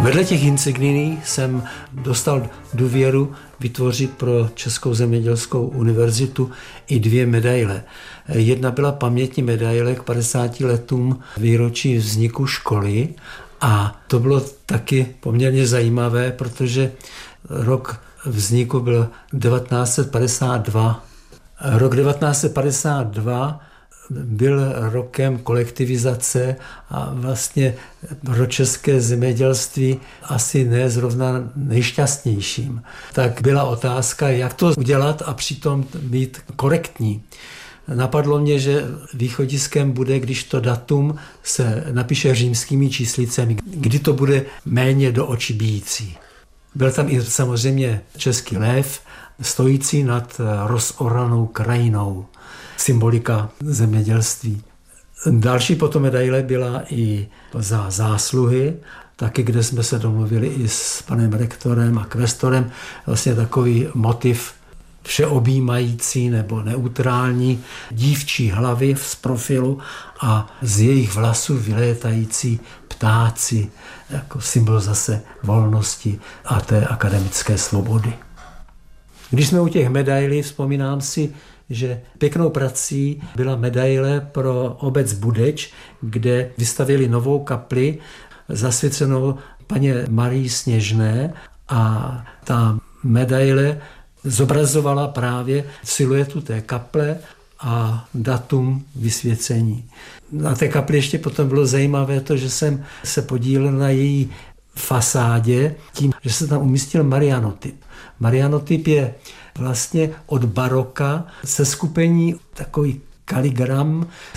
Vedle těch insignií jsem dostal důvěru vytvořit pro Českou zemědělskou univerzitu i 2 medaile. Jedna byla pamětní medaile k 50 letům výročí vzniku školy a to bylo taky poměrně zajímavé, protože rok vzniku byl 1952. Rok 1952 byl rokem kolektivizace a vlastně pro české zemědělství asi ne zrovna nejšťastnějším. Tak byla otázka, jak to udělat a přitom být korektní. Napadlo mě, že východiskem bude, když to datum se napíše římskými číslicemi, kdy to bude méně do očí bijící. Byl tam i samozřejmě český lev, stojící nad rozoranou krajinou. Symbolika zemědělství. Další potom medaile byla i za zásluhy, taky kde jsme se domluvili i s panem rektorem a kvestorem, vlastně takový motiv všeobjímající nebo neutrální dívčí hlavy z profilu a z jejich vlasů vylétající ptáci, jako symbol zase volnosti a té akademické svobody. Když jsme u těch medailí, vzpomínám si, že pěknou prací byla medaile pro obec Budeč, kde vystavili novou kapli zasvěcenou paně Marii Sněžné a ta medaile zobrazovala právě siluetu té kaple a datum vysvěcení. Na té kapli ještě potom bylo zajímavé to, že jsem se podílel na její fasádě tím, že se tam umístil Marianotyp. Marianotyp je vlastně od baroka seskupení takový kaligram